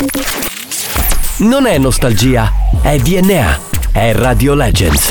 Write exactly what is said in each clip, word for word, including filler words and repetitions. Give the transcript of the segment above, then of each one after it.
Non è nostalgia, è D N A, è Radio Legends.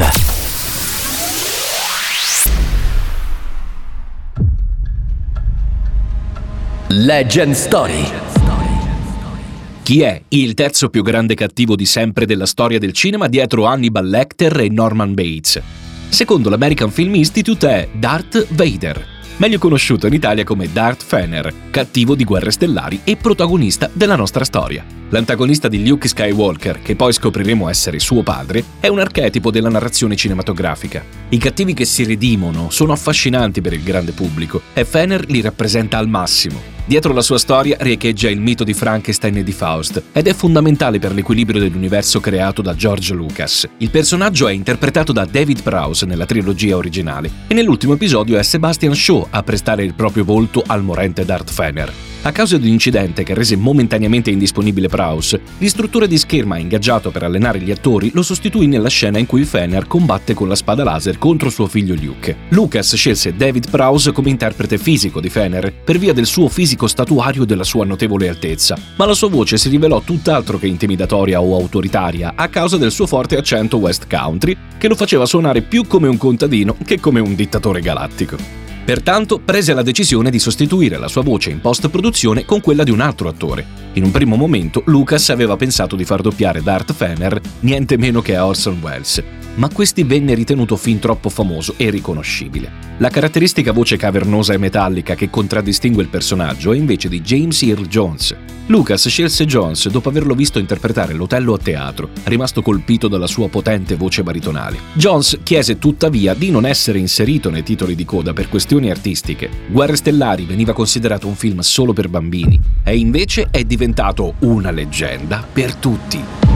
Legend Story. Chi è il terzo più grande cattivo di sempre della storia del cinema dietro Hannibal Lecter e Norman Bates? Secondo l'American Film Institute è Darth Vader, meglio conosciuto in Italia come Darth Vader, cattivo di Guerre Stellari e protagonista della nostra storia. L'antagonista di Luke Skywalker, che poi scopriremo essere suo padre, è un archetipo della narrazione cinematografica. I cattivi che si redimono sono affascinanti per il grande pubblico e Vader li rappresenta al massimo. Dietro la sua storia riecheggia il mito di Frankenstein e di Faust ed è fondamentale per l'equilibrio dell'universo creato da George Lucas. Il personaggio è interpretato da David Prowse nella trilogia originale e nell'ultimo episodio è Sebastian Shaw a prestare il proprio volto al morente Darth Vader. A causa di un incidente che rese momentaneamente indisponibile Prowse, l'istruttore di scherma ingaggiato per allenare gli attori lo sostituì nella scena in cui Vader combatte con la spada laser contro suo figlio Luke. Lucas scelse David Prowse come interprete fisico di Vader per via del suo fisico statuario e della sua notevole altezza, ma la sua voce si rivelò tutt'altro che intimidatoria o autoritaria a causa del suo forte accento West Country che lo faceva suonare più come un contadino che come un dittatore galattico. Pertanto prese la decisione di sostituire la sua voce in post-produzione con quella di un altro attore. In un primo momento Lucas aveva pensato di far doppiare Darth Vader niente meno che a Orson Welles, ma questi venne ritenuto fin troppo famoso e riconoscibile. La caratteristica voce cavernosa e metallica che contraddistingue il personaggio è invece di James Earl Jones. Lucas scelse Jones dopo averlo visto interpretare l'Otello a teatro, rimasto colpito dalla sua potente voce baritonale. Jones chiese tuttavia di non essere inserito nei titoli di coda per questioni artistiche. Guerre Stellari veniva considerato un film solo per bambini e invece è diventato una leggenda per tutti.